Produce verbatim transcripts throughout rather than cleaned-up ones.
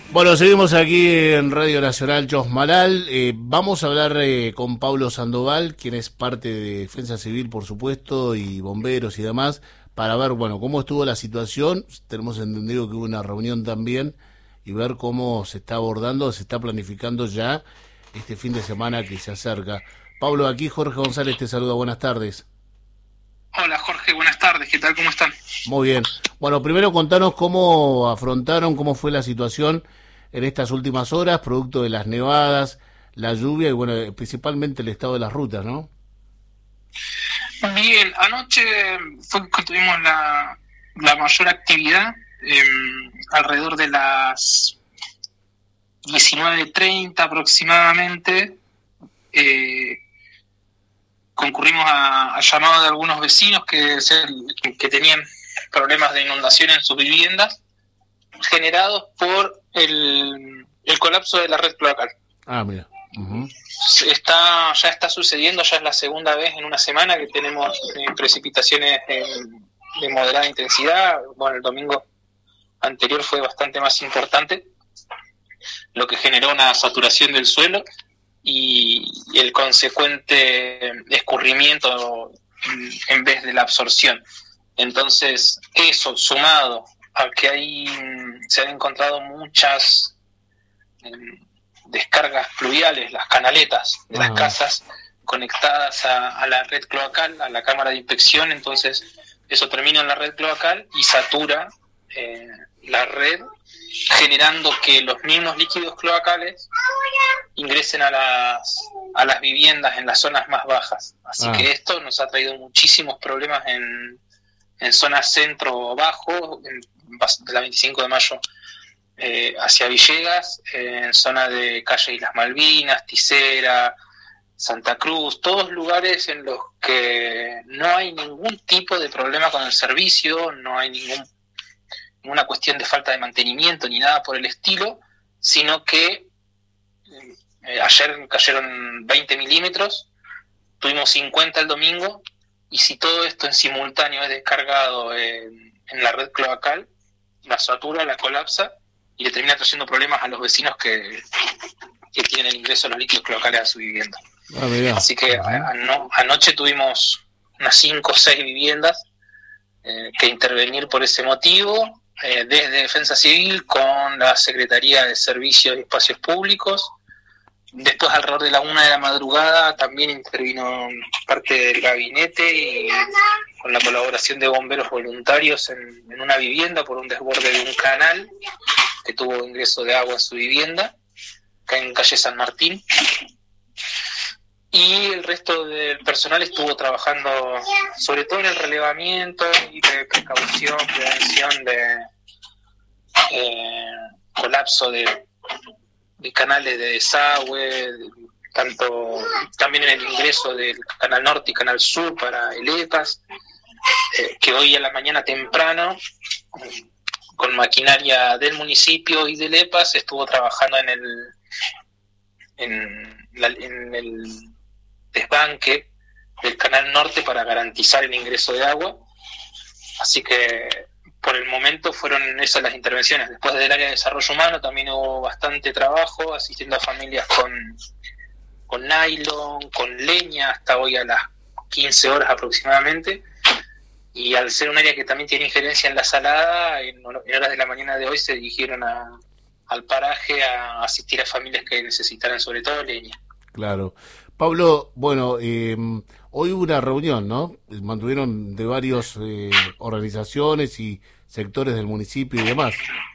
Bueno, seguimos aquí en Radio Nacional Chosmalal. Eh, vamos a hablar eh, con Pablo Sandoval, quien es parte de Defensa Civil, por supuesto, y bomberos y demás, para ver, bueno, cómo estuvo la situación. Tenemos entendido que hubo una reunión también y ver cómo se está abordando, se está planificando ya este fin de semana que se acerca. Pablo, aquí Jorge González te saluda, buenas tardes. Hola Jorge, buenas tardes, ¿qué tal? ¿Cómo están? Muy bien. Bueno, primero contanos cómo afrontaron, cómo fue la situación en estas últimas horas, producto de las nevadas, la lluvia y, bueno, principalmente el estado de las rutas, ¿no? Bien, anoche fue que tuvimos la, la mayor actividad, eh, alrededor de las diecinueve treinta aproximadamente. Eh, concurrimos a, a llamado de algunos vecinos que, que, que tenían problemas de inundación en sus viviendas, generados por el, el colapso de la red cloacal. Ah, mira. Uh-huh. Está, ya está sucediendo, ya es la segunda vez en una semana que tenemos eh, precipitaciones eh, de moderada intensidad. Bueno, el domingo anterior fue bastante más importante, lo que generó una saturación del suelo y, y el consecuente escurrimiento en vez de la absorción. Entonces, eso sumado a que ahí se han encontrado muchas eh, descargas pluviales, las canaletas de las casas conectadas a, a la red cloacal, a la cámara de inspección, entonces eso termina en la red cloacal y satura eh, la red, generando que los mismos líquidos cloacales ingresen a las a las viviendas en las zonas más bajas. Así ah. que esto nos ha traído muchísimos problemas en, en zonas centro-bajo, de la veinticinco de mayo eh, hacia Villegas, eh, en zona de Calle Islas Malvinas, Ticera, Santa Cruz, todos lugares en los que no hay ningún tipo de problema con el servicio, no hay ningún ninguna cuestión de falta de mantenimiento ni nada por el estilo, sino que eh, ayer cayeron veinte milímetros, tuvimos cincuenta el domingo, y si todo esto en simultáneo es descargado en, en la red cloacal, la satura, la colapsa y le termina trayendo problemas a los vecinos que, que tienen el ingreso de los líquidos cloacales a su vivienda. Ah, Así que a, no, anoche tuvimos unas cinco o seis viviendas eh, que intervenir por ese motivo, eh, desde Defensa Civil con la Secretaría de Servicios y Espacios Públicos. Después, alrededor de la una de la madrugada, también intervino parte del gabinete y con la colaboración de bomberos voluntarios en, en una vivienda por un desborde de un canal que tuvo ingreso de agua en su vivienda, acá en calle San Martín. Y el resto del personal estuvo trabajando sobre todo en el relevamiento y de precaución, prevención de eh, colapso de de canales de desagüe, tanto también en el ingreso del Canal Norte y Canal Sur para el E P A S, eh, que hoy a la mañana temprano, eh, con maquinaria del municipio y del E P A S, estuvo trabajando en el en, la, en el desbanque del Canal Norte para garantizar el ingreso de agua. Así que por el momento fueron esas las intervenciones. Después del área de desarrollo humano también hubo bastante trabajo, asistiendo a familias con, con nylon, con leña, hasta hoy a las quince horas aproximadamente. Y al ser un área que también tiene injerencia en la salada, en, en horas de la mañana de hoy se dirigieron a, al paraje a asistir a familias que necesitaran sobre todo leña. Claro. Pablo, bueno, eh, hoy hubo una reunión, ¿no? Mantuvieron de varias eh, organizaciones y sectores del municipio y demás.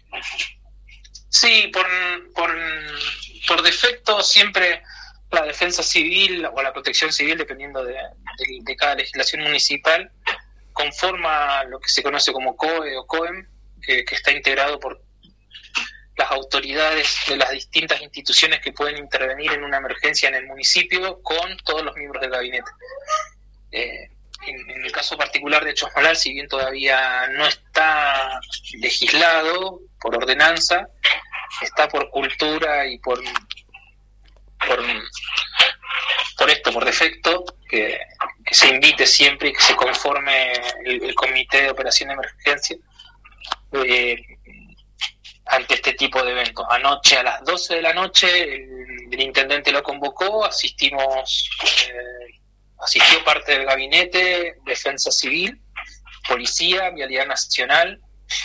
Sí, por, por, por defecto siempre la defensa civil o la protección civil, dependiendo de, de, de cada legislación municipal, conforma lo que se conoce como C O E o C O E M, que, que está integrado por las autoridades de las distintas instituciones que pueden intervenir en una emergencia en el municipio, con todos los miembros del gabinete. Eh, en, en el caso particular de Chosmalal, si bien todavía no está legislado por ordenanza, está por cultura y por por, por esto, por defecto, que, que se invite siempre y que se conforme el, el comité de operación de emergencia eh, ante este tipo de evento. Anoche a las doce de la noche el, el intendente lo convocó, asistimos, eh, asistió parte del gabinete, Defensa Civil, Policía, Vialidad Nacional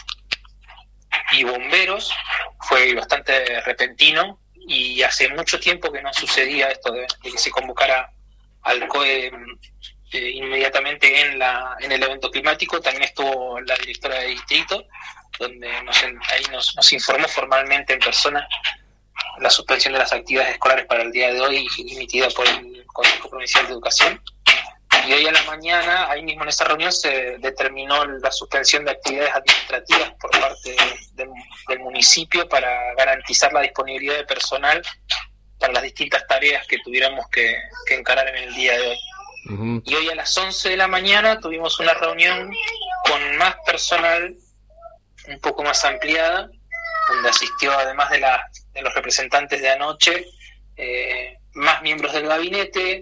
y bomberos. Fue bastante repentino y hace mucho tiempo que no sucedía esto de, de que se convocara al C O E eh, inmediatamente en la en el evento climático. También estuvo la directora de distrito, donde nos, ahí nos, nos informó formalmente en persona la suspensión de las actividades escolares para el día de hoy, emitida por el Consejo Provincial de Educación. Y hoy a la mañana, ahí mismo en esa reunión, se determinó la suspensión de actividades administrativas por parte de, de, del municipio para garantizar la disponibilidad de personal para las distintas tareas que tuviéramos que, que encarar en el día de hoy. Uh-huh. Y hoy a las once de la mañana tuvimos una reunión con más personal, un poco más ampliada, donde asistió, además de, la, de los representantes de anoche, eh, más miembros del gabinete,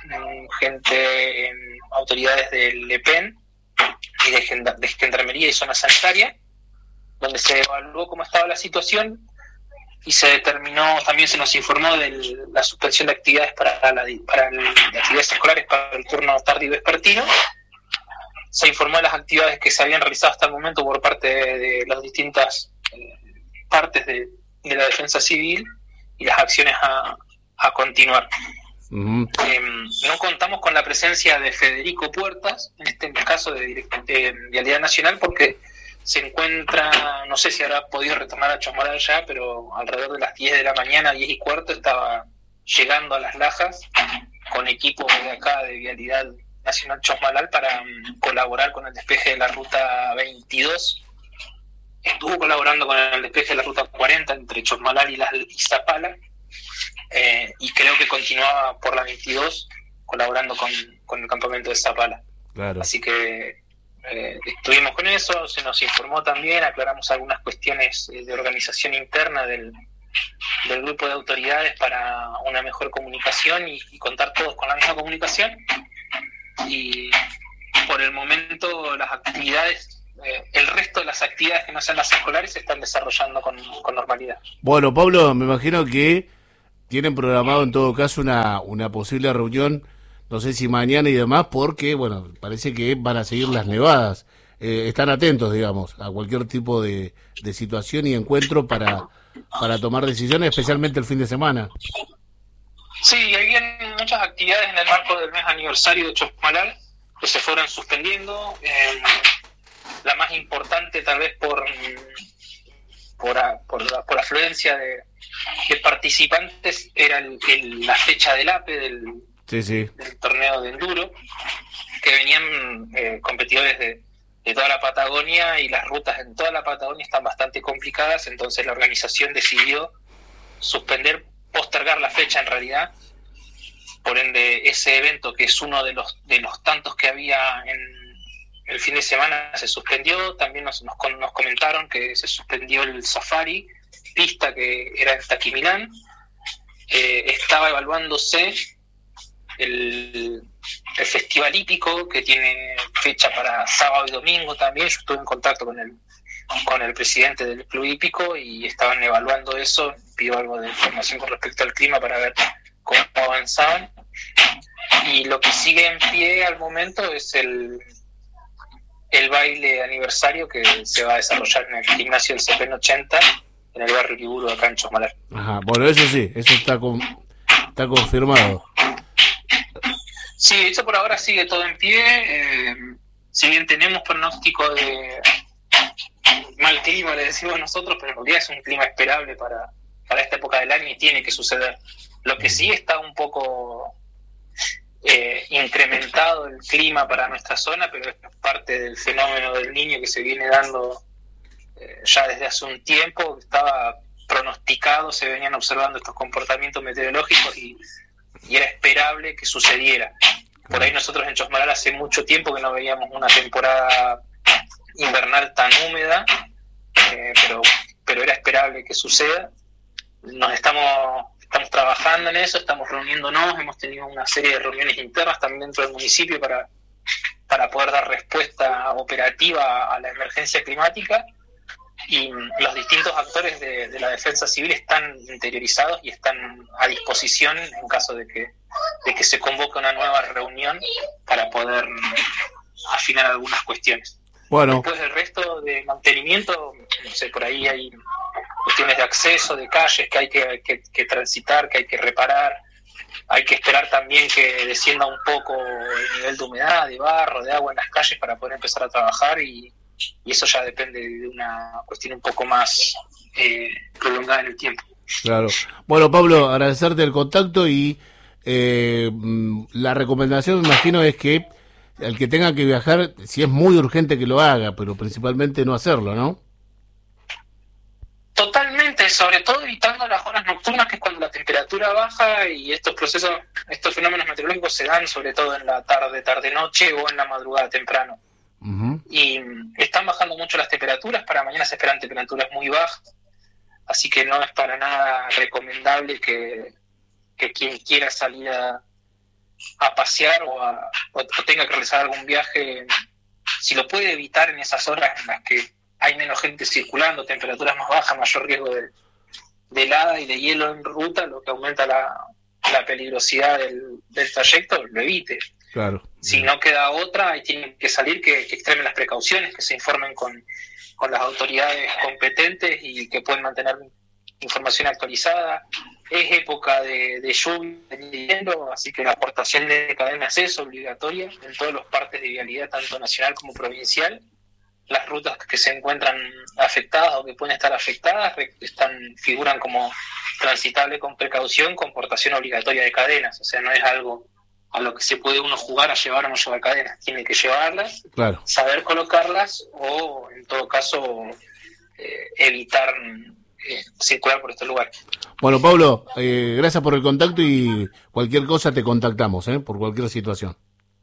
gente, eh, autoridades del E P E N y de, Genda, de Gendarmería y Zona Sanitaria, donde se evaluó cómo estaba la situación y se determinó, también se nos informó de la suspensión de actividades para, la, para el, de actividades escolares para el turno tarde y vespertino. Se informó de las actividades que se habían realizado hasta el momento por parte de, de las distintas eh, partes de, de la defensa civil y las acciones a, a continuar. Uh-huh. Eh, no contamos con la presencia de Federico Puertas, en este caso de, de Vialidad Nacional, porque se encuentra, no sé si habrá podido retornar a Chosmalal ya, pero alrededor de las diez de la mañana, diez y cuarto, estaba llegando a Las Lajas con equipo de acá de Vialidad Nacional Chosmalal para um, colaborar con el despeje de la ruta veintidós. Estuvo colaborando con el despeje de la ruta cuarenta entre Chosmalal y, la, y Zapala, eh, y creo que continuaba por la veintidós colaborando con, con el campamento de Zapala. Claro. Así que eh, estuvimos con eso, se nos informó también, aclaramos algunas cuestiones de organización interna del, del grupo de autoridades para una mejor comunicación y, y contar todos con la misma comunicación. Y por el momento las actividades, eh, el resto de las actividades que no sean las escolares se están desarrollando con, con normalidad. Bueno, Pablo, me imagino que tienen programado en todo caso una, una posible reunión, no sé si mañana y demás, porque, bueno, parece que van a seguir las nevadas. Eh, están atentos, digamos, a cualquier tipo de, de situación y encuentro para, para tomar decisiones, especialmente el fin de semana. Sí, hay bien muchas actividades en el marco del mes aniversario de Chosmalal que se fueron suspendiendo. Eh, la más importante tal vez por por, por, por afluencia de, de participantes era el, el, la fecha del A P E, del, sí, sí. del torneo de enduro, que venían eh, competidores de, de toda la Patagonia, y las rutas en toda la Patagonia están bastante complicadas, entonces la organización decidió suspender, postergar la fecha en realidad. Por ende, ese evento, que es uno de los de los tantos que había en el fin de semana, se suspendió. También nos, nos, nos comentaron que se suspendió el safari, pista que era en Taquimilán. Eh, estaba evaluándose el, el festival hípico, que tiene fecha para sábado y domingo también. Yo estuve en contacto con el con el presidente del club hípico y estaban evaluando eso. Pidió algo de información con respecto al clima para ver cómo avanzaban. Y lo que sigue en pie al momento es el el baile aniversario que se va a desarrollar en el gimnasio del C P N ochenta en el barrio Liburo, acá en Chosmalal. Ajá, bueno, eso sí, eso está con, está confirmado. Sí, eso por ahora sigue todo en pie. Eh, si bien tenemos pronóstico de mal clima, le decimos nosotros, pero en realidad es un clima esperable para, para esta época del año y tiene que suceder. Lo que sí está un poco eh, incrementado el clima para nuestra zona, pero es parte del fenómeno del Niño que se viene dando eh, ya desde hace un tiempo. Estaba pronosticado, se venían observando estos comportamientos meteorológicos y, y era esperable que sucediera. Por ahí nosotros en Chosmalal hace mucho tiempo que no veíamos una temporada invernal tan húmeda, eh, pero pero era esperable que suceda. Nos estamos estamos trabajando en eso, estamos reuniéndonos, hemos tenido una serie de reuniones internas también dentro del municipio para para poder dar respuesta operativa a la emergencia climática, y los distintos actores de, de la defensa civil están interiorizados y están a disposición en caso de que, de que se convoque una nueva reunión para poder afinar algunas cuestiones. Bueno. Después del resto de mantenimiento, no sé, por ahí hay cuestiones de acceso, de calles que hay que, que, que transitar, que hay que reparar. Hay que esperar también que descienda un poco el nivel de humedad, de barro, de agua en las calles para poder empezar a trabajar, y, y eso ya depende de una cuestión un poco más eh, prolongada en el tiempo. Claro. Bueno, Pablo, agradecerte el contacto y eh, la recomendación, me imagino, es que el que tenga que viajar, si es muy urgente, que lo haga, pero principalmente no hacerlo, ¿no? Totalmente, sobre todo evitando las horas nocturnas, que es cuando la temperatura baja, y estos procesos, estos fenómenos meteorológicos se dan sobre todo en la tarde, tarde-noche o en la madrugada temprano. Uh-huh. Y están bajando mucho las temperaturas, para mañana se esperan temperaturas muy bajas, así que no es para nada recomendable que, que quien quiera salir a, a pasear o, a, o, o tenga que realizar algún viaje, si lo puede evitar en esas horas en las que hay menos gente circulando, temperaturas más bajas, mayor riesgo de, de helada y de hielo en ruta, lo que aumenta la, la peligrosidad del, del trayecto, lo evite. Claro. Si no queda otra, y tienen que salir, que, que extremen las precauciones, que se informen con, con las autoridades competentes y que pueden mantener información actualizada. Es época de, de lluvia, de hielo, así que la aportación de cadenas es obligatoria en todos los partes de vialidad, tanto nacional como provincial. Las rutas que se encuentran afectadas o que pueden estar afectadas están figuran como transitable con precaución, con portación obligatoria de cadenas. O sea, no es algo a lo que se puede uno jugar a llevar o no llevar cadenas. Tiene que llevarlas, claro, saber colocarlas o, en todo caso, eh, evitar eh, circular por estos lugares. Bueno, Pablo, eh, gracias por el contacto y cualquier cosa te contactamos, ¿eh? Por cualquier situación.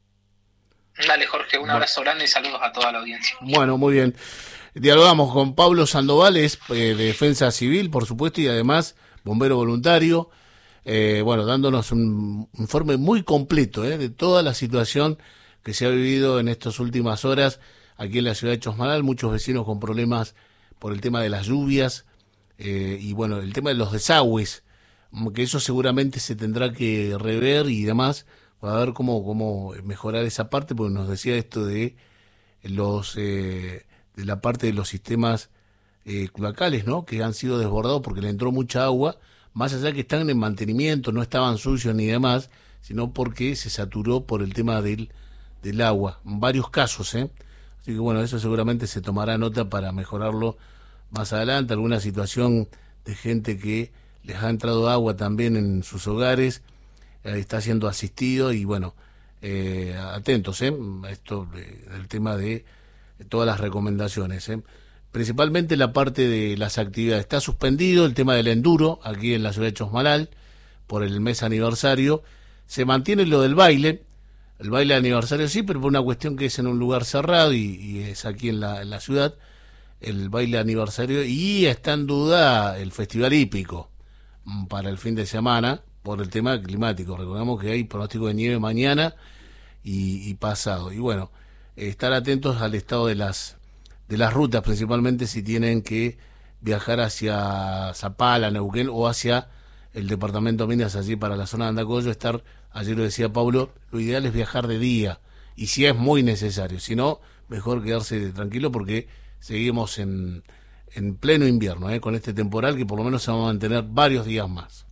Dale, Jorge, un abrazo grande y saludos a toda la audiencia. Bueno, muy bien. Dialogamos con Pablo Sandoval, es eh, de Defensa Civil, por supuesto, y además bombero voluntario. Eh, bueno, dándonos un informe muy completo eh, de toda la situación que se ha vivido en estas últimas horas aquí en la ciudad de Chosmalal. Muchos vecinos con problemas por el tema de las lluvias eh, y, bueno, el tema de los desagües, que eso seguramente se tendrá que rever y demás, para ver cómo, cómo mejorar esa parte, porque nos decía esto de los eh, de la parte de los sistemas eh, cloacales, ¿no? Que han sido desbordados porque le entró mucha agua, más allá que están en mantenimiento, no estaban sucios ni demás, sino porque se saturó por el tema del, del agua, en varios casos, ¿eh? Así que bueno, eso seguramente se tomará nota para mejorarlo más adelante. Alguna situación de gente que les ha entrado agua también en sus hogares, está siendo asistido y bueno, eh, atentos eh, a esto eh, del tema de eh, todas las recomendaciones, eh. Principalmente la parte de las actividades. Está suspendido el tema del enduro aquí en la ciudad de Chosmalal por el mes aniversario. Se mantiene lo del baile, el baile de aniversario sí, pero por una cuestión que es en un lugar cerrado y, y es aquí en la, en la ciudad, el baile de aniversario, y está en duda el festival hípico para el fin de semana por el tema climático. Recordamos que hay pronóstico de nieve mañana y, y pasado. Y bueno, eh, estar atentos al estado de las de las rutas, principalmente si tienen que viajar hacia Zapala, Neuquén o hacia el departamento de Minas, allí para la zona de Andacollo. Estar, ayer lo decía Pablo, lo ideal es viajar de día, y si es muy necesario, si no, mejor quedarse tranquilo porque seguimos en, en pleno invierno, ¿eh? Con este temporal que por lo menos se va a mantener varios días más.